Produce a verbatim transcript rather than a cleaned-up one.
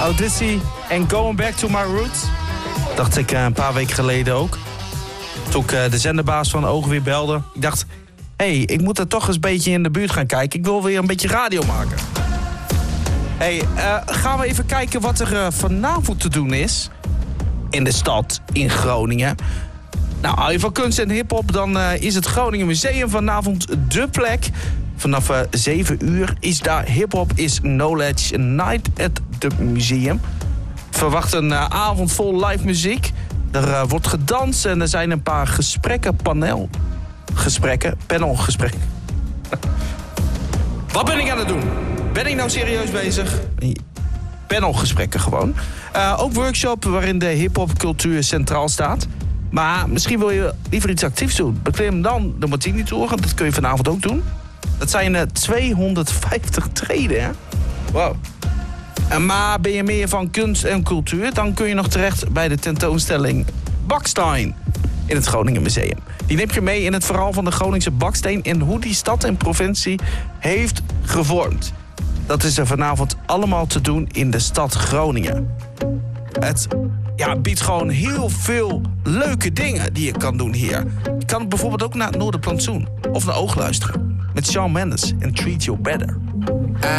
Odyssey en Going Back to My Roots. Dacht ik uh, een paar weken geleden ook. Toen ik uh, de zenderbaas van Ogen weer belde. Ik dacht, hé, hey, ik moet er toch eens een beetje in de buurt gaan kijken. Ik wil weer een beetje radio maken. Hé, hey, uh, gaan we even kijken wat er uh, vanavond te doen is. In de stad, in Groningen. Nou, hou je van kunst en hiphop, dan uh, is het Groningen Museum vanavond dé plek. Vanaf uh, zeven uur is daar Hip-Hop is Knowledge Night at the Museum. Verwacht een uh, avond vol live muziek. Er uh, wordt gedanst en er zijn een paar gesprekken, panelgesprekken, panelgesprekken. Wat ben ik aan het doen? Ben ik nou serieus bezig? Panelgesprekken gewoon. Uh, ook workshop waarin de hip-hop cultuur centraal staat. Maar misschien wil je liever iets actiefs doen. Beklim dan de Martini Tour, dat kun je vanavond ook doen. Dat zijn uh, tweehonderdvijftig treden, hè? Wow. Uh, maar ben je meer van kunst en cultuur, dan kun je nog terecht bij de tentoonstelling Bakstein in het Groningen Museum. Die neemt je mee in het verhaal van de Groningse baksteen en hoe die stad en provincie heeft gevormd. Dat is er vanavond allemaal te doen in de stad Groningen. Het ja, biedt gewoon heel veel leuke dingen die je kan doen hier. Je kan bijvoorbeeld ook naar het Noorderplantsoen of naar Oogluisteren met Shawn Mendes en Treat You Better.